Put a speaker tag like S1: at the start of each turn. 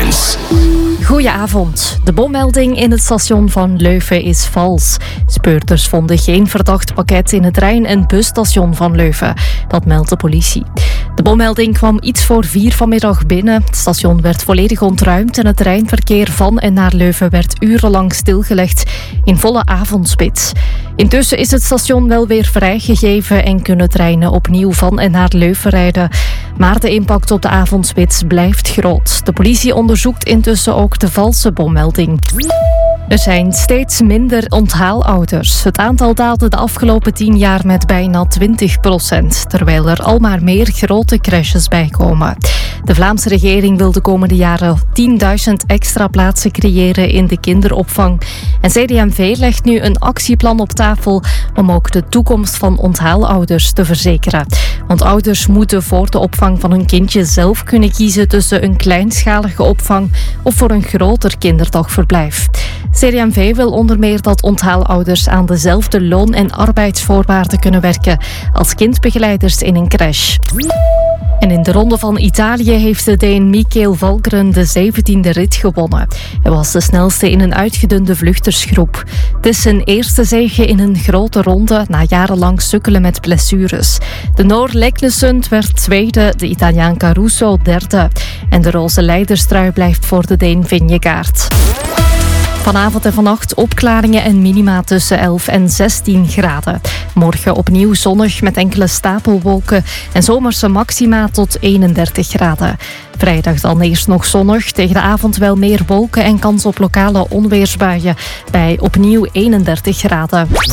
S1: Nieuws.
S2: Goedenavond. De bommelding in het station van Leuven is vals. Speurders vonden geen verdacht pakket in het trein- en busstation van Leuven. Dat meldt de politie. De bommelding kwam iets voor 4 vanmiddag binnen. Het station werd volledig ontruimd en het treinverkeer van en naar Leuven werd urenlang stilgelegd in volle avondspits. Intussen is het station wel weer vrijgegeven en kunnen treinen opnieuw van en naar Leuven rijden. Maar de impact op de avondspits blijft groot. De politie onderzoekt intussen ook de valse bommelding. Er zijn steeds minder onthaalouders. Het aantal daalde de afgelopen 10 jaar met bijna 20%, terwijl er al maar meer grote crèches bijkomen. De Vlaamse regering wil de komende jaren 10.000 extra plaatsen creëren in de kinderopvang. En CD&V legt nu een actieplan op tafel om ook de toekomst van onthaalouders te verzekeren. Want ouders moeten voor de opvang van hun kindje zelf kunnen kiezen tussen een kleinschalige opvang of voor een groter kinderdagverblijf. CD&V wil onder meer dat onthaalouders aan dezelfde loon- en arbeidsvoorwaarden kunnen werken als kindbegeleiders in een crash. En in de Ronde van Italië heeft de Deen Michael Valgren de 17e rit gewonnen. Hij was de snelste in een uitgedunde vluchtersgroep. Het is zijn eerste zege in een grote ronde na jarenlang sukkelen met blessures. De Noor Leknesund werd tweede, de Italiaan Caruso derde. En de roze leiderstrui blijft voor de Deen Vingegaard. Vanavond en vannacht opklaringen en minima tussen 11 en 16 graden. Morgen opnieuw zonnig met enkele stapelwolken en zomerse maxima tot 31 graden. Vrijdag dan eerst nog zonnig, tegen de avond wel meer wolken en kans op lokale onweersbuien bij opnieuw 31 graden.